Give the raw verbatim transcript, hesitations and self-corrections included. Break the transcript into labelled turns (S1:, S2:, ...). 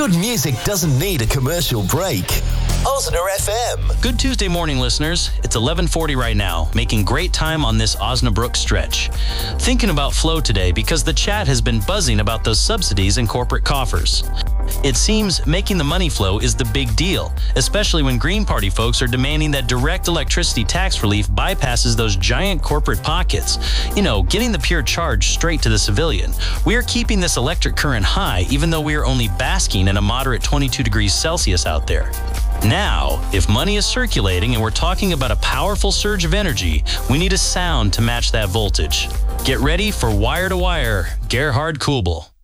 S1: Good music doesn't need a commercial break. Osna F M.
S2: Good Tuesday morning, listeners. It's eleven forty right now, making great time on this Osnabrook stretch. Thinking about Flo today because the chat has been buzzing about those subsidies in corporate coffers. It seems making the money flow is the big deal, especially when Green Party folks are demanding that direct electricity tax relief bypasses those giant corporate pockets. You know, getting the pure charge straight to the civilian. We are keeping this electric current high, even though we are only basking in a moderate twenty-two degrees Celsius out there. Now, if money is circulating and we're talking about a powerful surge of energy, we need a sound to match that voltage. Get ready for Wire to Wire, Gerhard Kubel.